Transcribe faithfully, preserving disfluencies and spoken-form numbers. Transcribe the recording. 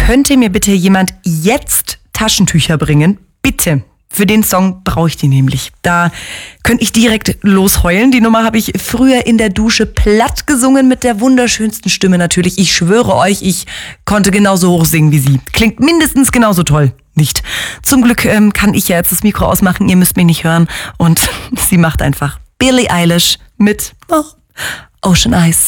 könnte mir bitte jemand jetzt Taschentücher bringen? Bitte. Für den Song brauche ich die nämlich. Da könnte ich direkt losheulen. Die Nummer habe ich früher in der Dusche platt gesungen mit der wunderschönsten Stimme natürlich. Ich schwöre euch, ich konnte genauso hoch singen wie sie. Klingt mindestens genauso toll. Nicht. Zum Glück ähm, kann ich ja jetzt das Mikro ausmachen. Ihr müsst mich nicht hören. Und sie macht einfach Billie Eilish mit oh, Ocean Eyes.